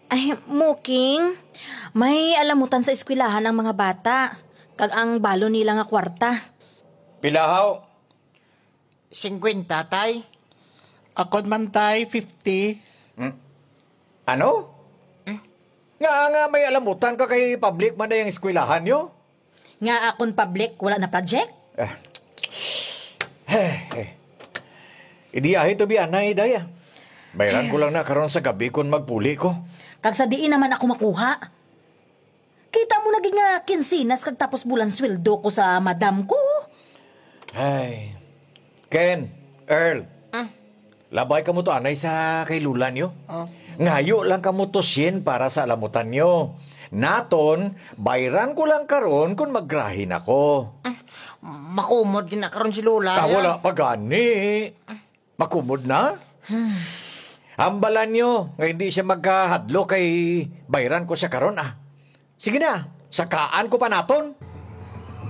Ay, Muking, may alamutan sa eskwelahan ang mga bata. Kag ang balo nila nga kwarta. Pilahaw. 50, tay. Akon man tay, 50. Ano? Nga may alamutan ka kay public man na yung eskwelahan nyo? Nga akon public, wala na project? Idi ahi to bi anay, daya. Bayaran ko lang na karon sa gabi kung magpuli ko. Kag sa diin naman ako makuha. Kita mo naging nga kinsinas kag tapos bulan sweldo ko sa madam ko. Ay. Ken, Earl. Labay ka mo to anay sa kay Lula nyo. Ngayo lang ka mo to sin para sa alamutan nyo. Naton, bayran ko lang karon kung maggrahin ako. Makumod din na karon si Lola. Wala pa gani. Makumod na? Hambalan nyo, nga hindi siya magkahadlo kay bayran ko siya karon. Sige na, sakaan ko pa naton.